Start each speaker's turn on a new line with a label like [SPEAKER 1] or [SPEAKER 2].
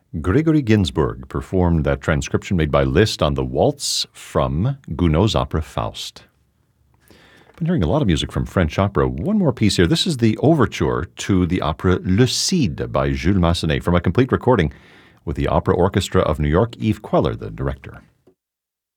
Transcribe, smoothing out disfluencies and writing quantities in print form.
[SPEAKER 1] Gregory Ginsburg performed that transcription made by Liszt on the waltz from Gounod's opera Faust. Been hearing a lot of music from French opera. One more piece here. This is the overture to the opera Le Cid by Jules Massenet from a complete recording with the Opera Orchestra of New York, Yves Queller, the director.